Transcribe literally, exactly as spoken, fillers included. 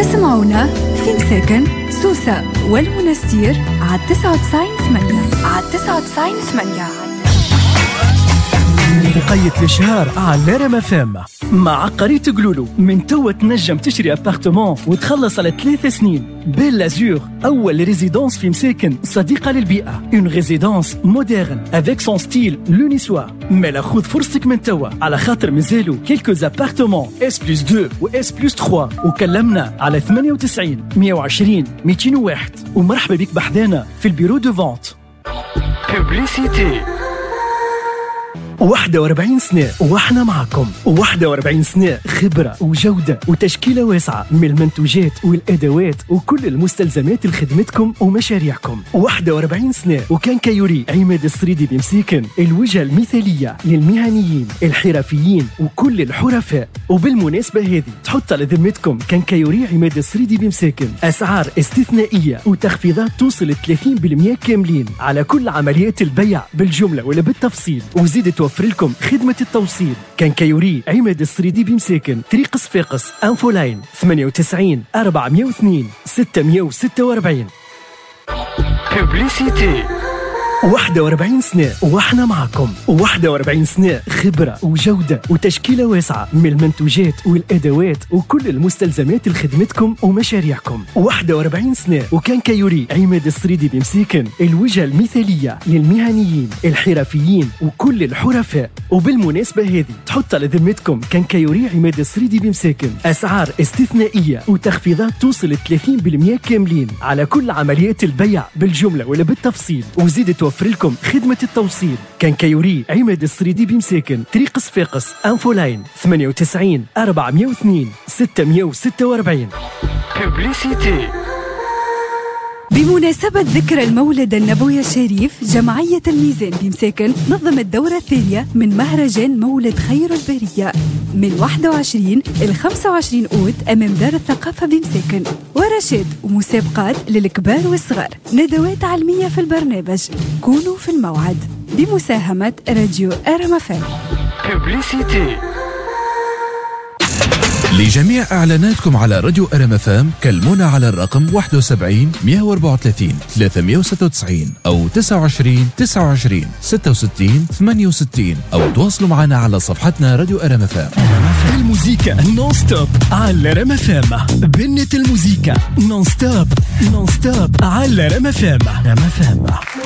تسمعونا في مساكن سوسة والمنستير على تسعة وتسعين ثمانية على تسعة وتسعين ثمانية. بقية الشهر على رما فام مع عقاري تقولولو من توا تنجم تشري ابارتمون وتخلص على ثلاث سنين. بيل لازور أول ريزيدونس في مساكن صديقة للبيئة، اون ريزيدونس مودرن افيك سون ستيل لونيسوا. مالا خذ فرصتك من توا على خاطر مازالو كيلكوز ابارتمون اس بلس دو و اس بلس ثلاثة، وكلمنا على ثمانية وتسعين مية وعشرين ميتين وواحد. ومرحبا بك بحذانا في البيرو دو فونت. بوبليسيتي. واحد وأربعين سنة واحنا معكم، واحد وأربعين سنة خبرة وجودة وتشكيلة واسعة من المنتوجات والأدوات وكل المستلزمات لخدمتكم ومشاريعكم. واحد وأربعين سنة وكان كيوري عماد السريدي بمساكن، الوجهة المثالية للمهنيين الحرفيين وكل الحرفاء. وبالمناسبة هذه تحط على ذمتكم كان كيوري عماد السريدي بمساكن أسعار استثنائية وتخفيضات توصل ثلاثين بالمئة كاملين على كل عمليات البيع بالجملة ولا بالتفصيل، وزيد توفر لكم خدمة التوصيل. كان كيوري عماد السريدي بمساكن، طريق صفاقس، انفولاين ثمانية وتسعين أربعمية واثنين ستمية وستة وأربعين. بوبليسيتي. واحد وأربعين سنة واحنا معكم، واحد وأربعين سنة خبرة وجودة وتشكيلة واسعة من المنتوجات والأدوات وكل المستلزمات لخدمتكم ومشاريعكم. واحد وأربعين سنة وكان كيوري عماد السريدي بمساكن، الوجهة المثالية للمهنيين الحرفيين وكل الحرفاء. وبالمناسبة هذه تحط على ذمتكم كان كيوري عماد السريدي بمساكن أسعار استثنائية وتخفيضات توصل ثلاثين بالمئة كاملين على كل عمليات البيع بالجملة ولا بالتفصيل، وزيد توفر لكم خدمة التوصيل. كان كيوري عماد السريدي بمساكن، طريق صفاقس، انفولاين ثمانية وتسعين أربعمية واثنين ستمية وستة وأربعين. بوبليسيتي. بمناسبة ذكرى المولد النبوي الشريف، جمعية الميزان بمساكن نظم الدورة الثانية من مهرجان مولد خير البرية من واحد وعشرين إلى خمسة وعشرين أوت أمام دار الثقافة بمساكن، ورشاد ومسابقات للكبار والصغار، ندوات علمية في البرنامج. كونوا في الموعد بمساهمة راديو رما فام. بوبليسيتي. لجميع إعلاناتكم على راديو رما فام كلمونا على الرقم واحد وسبعين مية وأربعة وثلاثين ثلاثمية وستة وتسعين أو تسعة وعشرين تسعة وعشرين ستة وستين ثمانية وستين، أو تواصلوا معنا على صفحتنا راديو رما فام. الموسيقى نون ستوب على رما فام. بنت الموسيقى نون ستوب نون ستوب على رما فام. رما فام.